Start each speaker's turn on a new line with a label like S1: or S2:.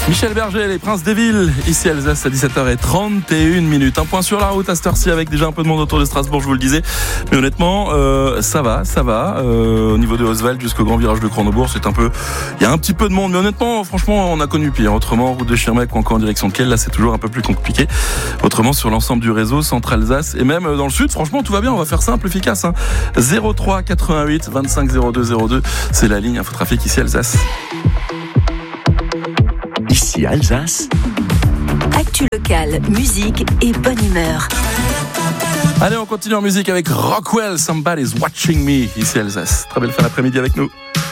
S1: Michel Berger, les Princes des Villes, ici Alsace à 17h31. Un point sur la route à cette heure-ci avec déjà un peu de monde autour de Strasbourg, je vous le disais. Mais honnêtement, ça va. Au niveau de Oswald jusqu'au grand virage de Cronenbourg, il y a un petit peu de monde. Mais honnêtement, franchement, on a connu pire. Autrement, route de Schirmeck ou encore en direction de Kiel, là, c'est toujours un peu plus compliqué. Autrement, sur l'ensemble du réseau, Centre-Alsace et même dans le sud, franchement, tout va bien. On va faire simple, efficace. 03 88 25 02 02, c'est la ligne Infotrafic ici Alsace.
S2: Ici Alsace.
S3: Actu locale, musique et bonne humeur.
S1: Allez, on continue en musique avec Rockwell, Somebody's Watching Me, ici Alsace. Très belle fin d'après-midi avec nous.